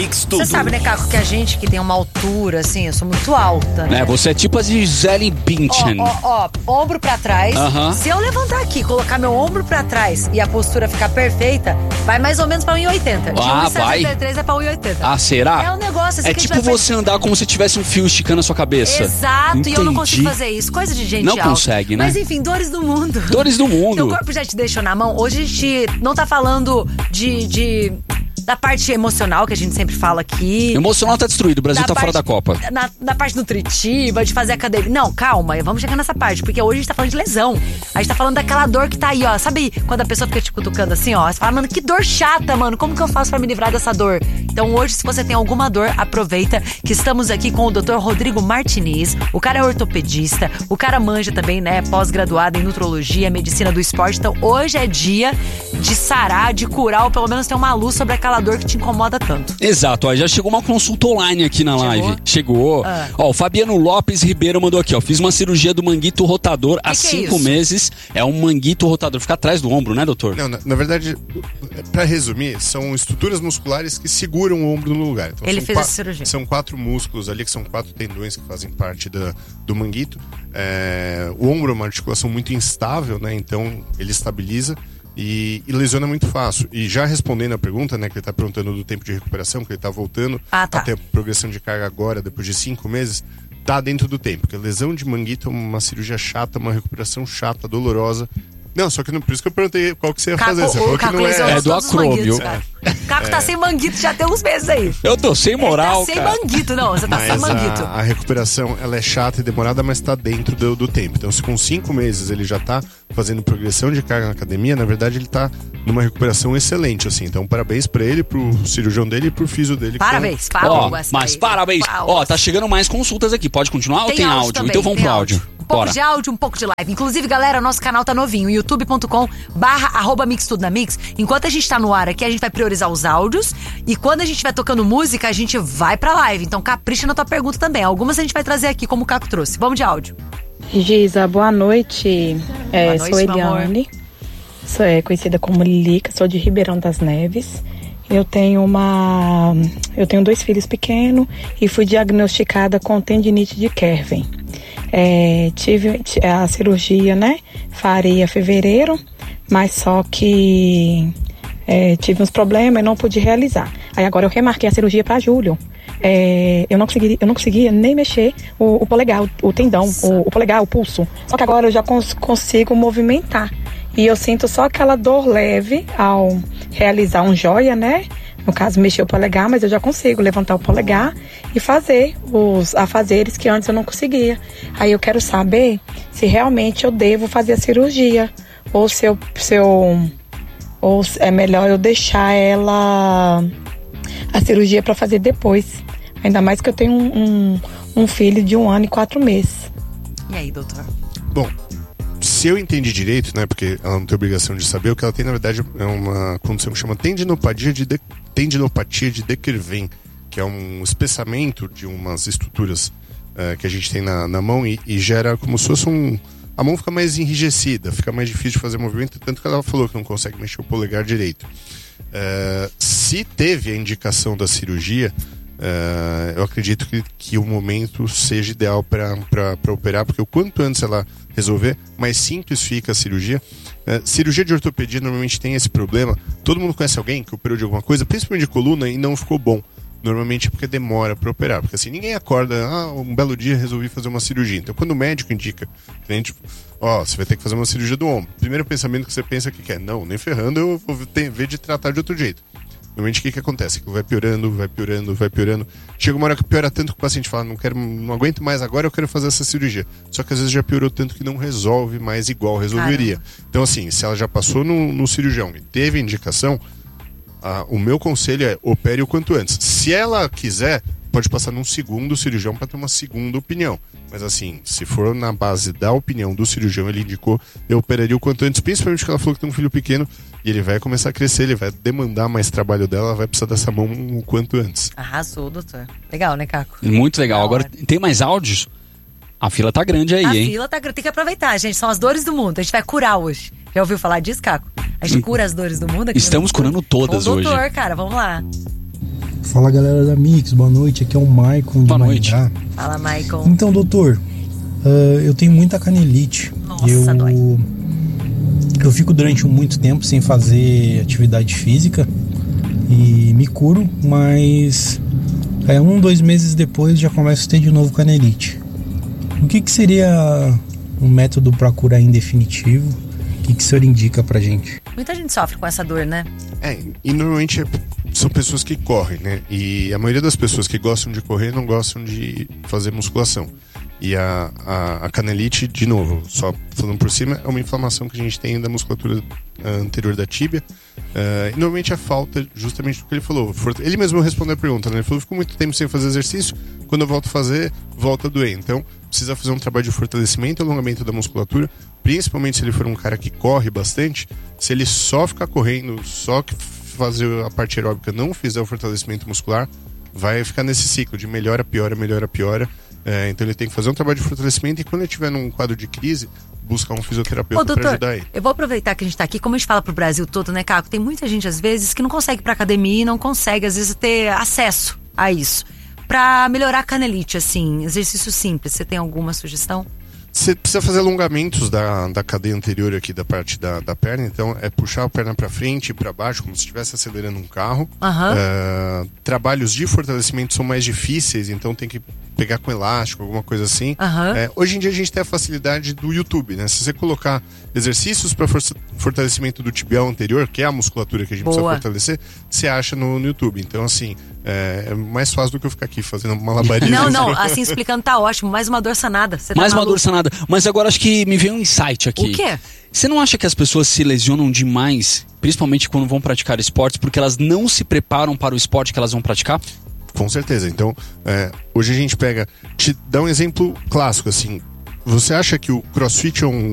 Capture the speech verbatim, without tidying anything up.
Mix Tudo. Você sabe, né, Caco, que a gente que tem uma altura, assim, eu sou muito alta, né? É, você é tipo a Gisele Bündchen. Ó, ó, ó, ombro pra trás. Aham. Se eu levantar aqui, colocar meu ombro pra trás e a postura ficar perfeita, vai mais ou menos pra um e oitenta. De Ah, um e setenta e três vai? é pra um e oitenta. Ah, será? É um negócio assim É que tipo a gente vai você andar como se tivesse um fio esticando a sua cabeça. Exato, Entendi. e eu não consigo fazer isso. Coisa de gente Não alta. consegue, né? Mas enfim, dores do mundo. Dores do mundo. Seu corpo já te deixou na mão. Hoje a gente não tá falando de... de da parte emocional, que a gente sempre fala aqui. O emocional tá destruído, o Brasil Da tá fora parte- da Copa. Na, na parte nutritiva, de fazer academia. Não, calma, vamos chegar nessa parte, porque hoje a gente tá falando de lesão. A gente tá falando daquela dor que tá aí, ó. Sabe quando a pessoa fica te cutucando assim, ó? Você fala, mano, que dor chata, mano. Como que eu faço pra me livrar dessa dor? Então hoje, se você tem alguma dor, aproveita que estamos aqui com o doutor Rodrigo Martiniz. O cara é ortopedista, o cara manja também, né? Pós-graduado em nutrologia, medicina do esporte. Então hoje é dia de sarar, de curar, ou pelo menos ter uma luz sobre aquela dor que te incomoda tanto. Exato, ó, já chegou uma consulta online aqui na Chegou? live. Chegou. Ah. Ó, o Fabiano Lopes Ribeiro mandou aqui, ó. Fiz uma cirurgia do manguito rotador há que é cinco isso? meses. É um manguito rotador. Fica atrás do ombro, né, doutor? Não, na, na verdade, pra resumir, são estruturas musculares que seguram o ombro no lugar. Então, Ele são fez qua- essa cirurgia. São quatro músculos ali, que são quatro tendões que fazem parte da, do manguito. É, o ombro é uma articulação muito instável, né? Então ele estabiliza e, e lesiona muito fácil. E já respondendo a pergunta, né, que ele está perguntando do tempo de recuperação, que ele está voltando Ah, tá. a ter progressão de carga agora, depois de cinco meses, tá dentro do tempo. Porque a lesão de manguito é uma cirurgia chata, uma recuperação chata, dolorosa. Não, só que não, por isso que eu perguntei qual que você ia Caco, fazer. Você o falou que Caco não lesionou é. É do todos os acrômio. manguitos, cara. Caco tá sem manguito já tem uns meses aí. Eu tô sem moral, Ele tá sem cara. manguito, não. Você tá sem Mas manguito. a, a recuperação ela é chata e demorada, mas está dentro do, do tempo. Então, se com cinco meses ele já está fazendo progressão de carga na academia, na verdade ele está numa recuperação excelente, assim. Então, parabéns para ele, pro cirurgião dele e pro físio dele. que Parabéns, tão- Ó, palmas. mas aí. parabéns. Ó, Palmas. tá chegando mais consultas aqui. Pode continuar ou tem áudio? também, Então vamos tem pro áudio. Um pouco Bora. de áudio, um pouco de live. Inclusive, galera, nosso canal tá novinho, youtube ponto com barra arroba mix tudo na mix. Enquanto a gente tá no ar aqui, a gente vai priorizar os áudios. E quando a gente vai tocando música, a gente vai pra live. Então capricha na tua pergunta também. Algumas a gente vai trazer aqui, como o Caco trouxe. Vamos de áudio. Giza, boa noite. É, Boa noite, sou meu amor. Eliane, sou é, conhecida como Lilica, sou de Ribeirão das Neves. Eu tenho uma, eu tenho dois filhos pequenos e fui diagnosticada com tendinite de Kerven. É, tive t- a cirurgia, né? Faria em fevereiro, mas só que é, tive uns problemas e não pude realizar. Aí agora eu remarquei a cirurgia para julho. É, eu, não consegui, eu não conseguia nem mexer o, o polegar, o, o tendão, o, o polegar, o pulso. Só que agora eu já cons- consigo movimentar. E eu sinto só aquela dor leve ao realizar um joia, né? No caso, mexer o polegar, mas eu já consigo levantar o polegar e fazer os afazeres que antes eu não conseguia. Aí eu quero saber se realmente eu devo fazer a cirurgia ou se eu, se eu ou se é melhor eu deixar ela a cirurgia para fazer depois. Ainda mais que eu tenho um, um, um filho de um ano e quatro meses. E aí, doutor? Bom, se eu entendi direito, né, porque ela não tem obrigação de saber, o que ela tem, na verdade, é uma condição que chama tendinopatia de, de, tendinopatia de De Quervain, que é um espessamento de umas estruturas uh, que a gente tem na, na mão e, e gera como se fosse um... A mão fica mais enrijecida, fica mais difícil de fazer movimento, tanto que ela falou que não consegue mexer o polegar direito. Uh, se teve a indicação da cirurgia, Uh, eu acredito que, que o momento seja ideal para operar, porque o quanto antes ela resolver, mais simples fica a cirurgia. Uh, cirurgia de ortopedia normalmente tem esse problema. Todo mundo conhece alguém que operou de alguma coisa, principalmente de coluna, e não ficou bom. Normalmente é porque demora para operar, porque assim, ninguém acorda, ah, um belo dia resolvi fazer uma cirurgia. Então quando o médico indica, a gente, ó, oh, você vai ter que fazer uma cirurgia do ombro. Primeiro pensamento que você pensa que quer, não, nem ferrando, eu vou ter, ver de tratar de outro jeito. Normalmente o que, que acontece? Que vai piorando, vai piorando, vai piorando. Chega uma hora que piora tanto que o paciente fala, não quero, não aguento mais agora, eu quero fazer essa cirurgia. Só que às vezes já piorou tanto que não resolve mais igual resolveria. Caramba. Então assim, se ela já passou no, no cirurgião e teve indicação, ah, o meu conselho é opere o quanto antes. Se ela quiser, pode passar num segundo cirurgião para ter uma segunda opinião. Mas assim, se for na base da opinião do cirurgião, ele indicou, eu operaria o quanto antes, principalmente porque ela falou que tem um filho pequeno e ele vai começar a crescer, ele vai demandar mais trabalho dela, ela vai precisar dessa mão o quanto antes. Arrasou, doutor. Legal, né, Caco? Muito legal. Da Agora, hora. tem mais áudios? A fila tá grande aí, a hein? A fila tá grande. Tem que aproveitar, gente. São as dores do mundo. A gente vai curar hoje. Já ouviu falar disso, Caco? A gente cura as dores do mundo aqui. Estamos curando todas hoje. hoje. Doutor, cara, vamos lá. Fala galera da Mix, boa noite, aqui é o Maicon de Boa noite. Maringá. Fala, Maicon. Então, doutor, uh, eu tenho muita canelite. Nossa, eu, dói. eu fico durante muito tempo sem fazer atividade física e me curo, mas é, um, dois meses depois já começo a ter de novo canelite. O que, que seria um método para curar em definitivo? O que, que o senhor indica pra gente? Muita gente sofre com essa dor, né? É, e normalmente é, são pessoas que correm, né? E a maioria das pessoas que gostam de correr não gostam de fazer musculação. E a, a, a canelite, de novo, só falando por cima, é uma inflamação que a gente tem da musculatura anterior da tíbia. Uh, e normalmente a falta, justamente do que ele falou. Ele mesmo respondeu a pergunta, né? Ele falou, fico muito tempo sem fazer exercício, quando eu volto a fazer, volta a doer. Então, precisa fazer um trabalho de fortalecimento e alongamento da musculatura, principalmente se ele for um cara que corre bastante. Se ele só ficar correndo, só que fazer a parte aeróbica, não fizer o fortalecimento muscular, vai ficar nesse ciclo de melhora, piora, melhora, piora. É, então ele tem que fazer um trabalho de fortalecimento e quando ele estiver num quadro de crise, buscar um fisioterapeuta Ô, doutor, para ajudar ele. Eu vou aproveitar que a gente tá aqui, como a gente fala pro Brasil todo, né, Caco? Tem muita gente, às vezes, que não consegue ir pra academia e não consegue, às vezes, ter acesso a isso. Pra melhorar a canelite, assim, exercício simples, você tem alguma sugestão? Você precisa fazer alongamentos da, da cadeia anterior aqui da parte da, da perna, então é puxar a perna para frente e para baixo, como se estivesse acelerando um carro. Uhum. Uh, trabalhos de fortalecimento são mais difíceis, então tem que pegar com elástico, alguma coisa assim. Uhum. É, hoje em dia a gente tem a facilidade do YouTube, né? Se você colocar exercícios para for fortalecimento do tibial anterior, que é a musculatura que a gente Boa. precisa fortalecer, você acha no, no YouTube. Então, assim, é, é mais fácil do que eu ficar aqui fazendo malabarismo. Não, não, assim explicando tá ótimo. Mais uma dor sanada. Você tá Mais uma maluco? dor sanada. Mas agora acho que me veio um insight aqui. O quê? Você não acha que as pessoas se lesionam demais, principalmente quando vão praticar esportes, porque elas não se preparam para o esporte que elas vão praticar? Com certeza. Então, é, hoje a gente pega... Te dá um exemplo clássico, assim. Você acha que o CrossFit é um,